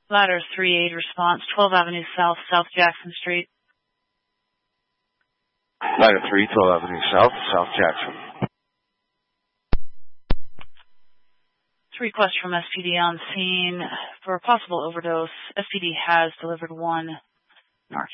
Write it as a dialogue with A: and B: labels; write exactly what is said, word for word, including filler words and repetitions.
A: Ladder three eight response, twelve Avenue South, South Jackson Street.
B: Ladder three, twelve Avenue South, South Jackson.
A: It's a request from S P D on scene for a possible overdose. S P D has delivered one Narcan.